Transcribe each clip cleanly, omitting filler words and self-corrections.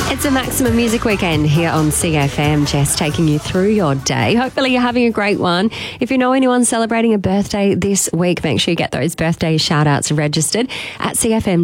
It's a Maximum Music Weekend here on CFM. Jess taking you through your day. Hopefully you're having a great one. If you know anyone celebrating a birthday this week, make sure you get those birthday shout-outs registered at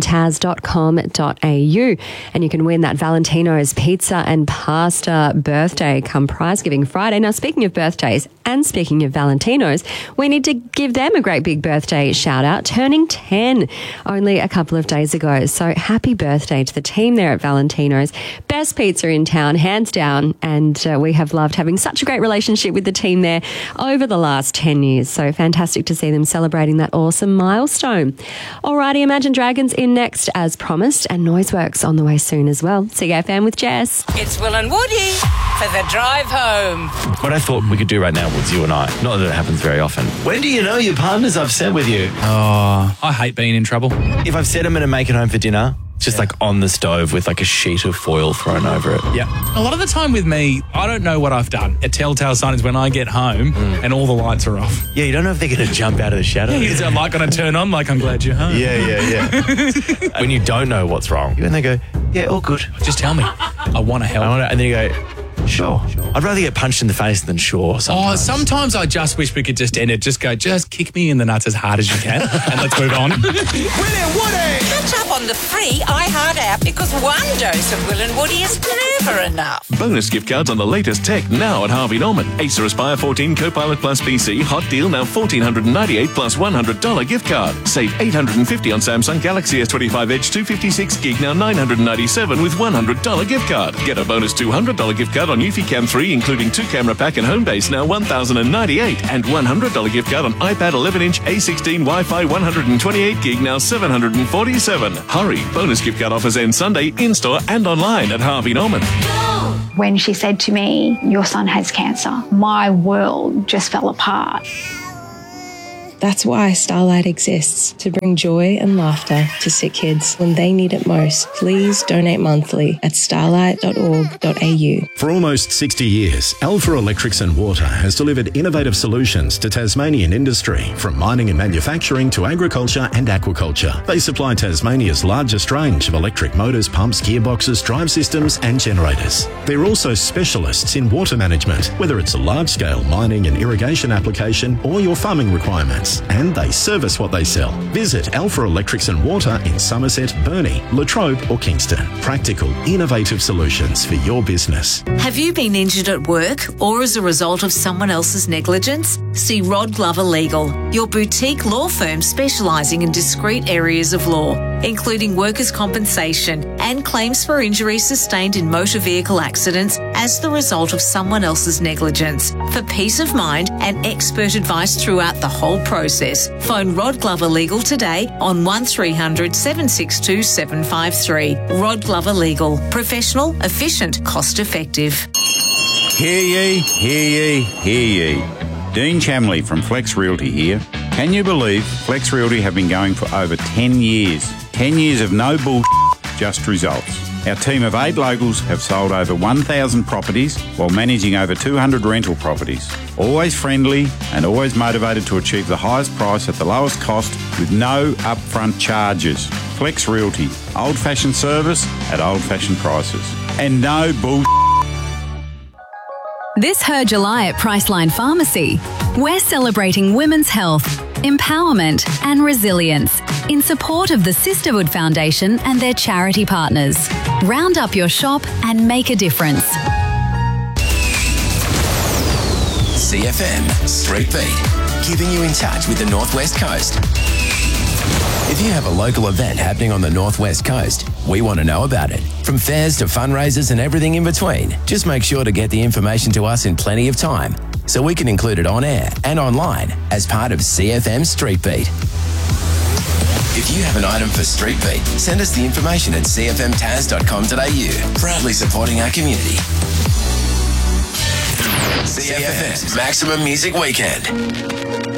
cfmtaz.com.au. And you can win that Valentino's Pizza and Pasta birthday come prize giving Friday. Now, speaking of birthdays and speaking of Valentinos, we need to give them a great big birthday shout-out, turning 10 only a couple of days ago. So happy birthday to the team there at Valentino's. Best pizza in town, hands down, and we have loved having such a great relationship with the team there over the last 10 years. So fantastic to see them celebrating that awesome milestone. Alrighty, Imagine Dragons in next as promised, and Noiseworks on the way soon as well. CFM with Jess. It's Will and Woody for the drive home. What I thought we could do right now was you and I. Not that it happens very often. When do you know your partner's upset with you? Oh, I hate being in trouble. If I've said I'm going to make it home for dinner, just like on the stove with like a sheet of foil thrown over it. Yeah. A lot of the time with me, I don't know what I've done. A telltale sign is when I get home and all the lights are off. Yeah, you don't know if they're going to jump out of the shadow. Is that light going to turn on? Like, I'm glad you're home. Yeah. When you don't know what's wrong, and they go, yeah, all good. Just tell me. I want to help. And then you go, sure. I'd rather get punched in the face than sure sometimes. Sometimes I just wish we could just end it. Just kick me in the nuts as hard as you can and let's move on. Will and Woody! Catch up on the free iHeart app because one dose of Will and Woody is never enough. Bonus gift cards on the latest tech now at Harvey Norman. Acer Aspire 14 Copilot Plus PC. Hot deal now $1,498 plus $100 gift card. Save $850 on Samsung Galaxy S25 Edge 256 gig now $997 with $100 gift card. Get a bonus $200 gift card on Eufy Cam 3 including 2-camera pack and home base now $1,098 and $100 gift card on iPad 11-inch A16 Wi-Fi 128 gig now $747. Hurry! Bonus gift card offers end Sunday in-store and online at Harvey Norman. When she said to me, your son has cancer, my world just fell apart. That's why Starlight exists, to bring joy and laughter to sick kids when they need it most. Please donate monthly at starlight.org.au. For almost 60 years, Alpha Electrics and Water has delivered innovative solutions to Tasmanian industry, from mining and manufacturing to agriculture and aquaculture. They supply Tasmania's largest range of electric motors, pumps, gearboxes, drive systems and generators. They're also specialists in water management, whether it's a large-scale mining and irrigation application or your farming requirements. And they service what they sell. Visit Alpha Electrics and Water in Somerset, Burnie, Latrobe or Kingston. Practical, innovative solutions for your business. Have you been injured at work or as a result of someone else's negligence? See Rod Glover Legal, your boutique law firm specialising in discrete areas of law, including workers' compensation and claims for injuries sustained in motor vehicle accidents as the result of someone else's negligence. For peace of mind and expert advice throughout the whole process, phone Rod Glover Legal today on 1300 762 753. Rod Glover Legal. Professional, efficient, cost effective. Hear ye, hear ye, hear ye. Dean Chamley from Flex Realty here. Can you believe Flex Realty have been going for over 10 years? 10 years of no bullshit, just results. Our team of 8 locals have sold over 1,000 properties while managing over 200 rental properties. Always friendly and always motivated to achieve the highest price at the lowest cost with no upfront charges. Flex Realty, old-fashioned service at old-fashioned prices. And no bullshit. This Her July at Priceline Pharmacy, we're celebrating women's health, empowerment and resilience in support of the Sisterhood Foundation and their charity partners. Round up your shop and make a difference. CFM Street Beat, keeping you in touch with the Northwest Coast. If you have a local event happening on the Northwest Coast, we want to know about it. From fairs to fundraisers and everything in between, just make sure to get the information to us in plenty of time so we can include it on air and online as part of CFM Street Beat. If you have an item for Street Beat, send us the information at cfmtaz.com.au. Proudly supporting our community. CFM's Maximum Music Weekend.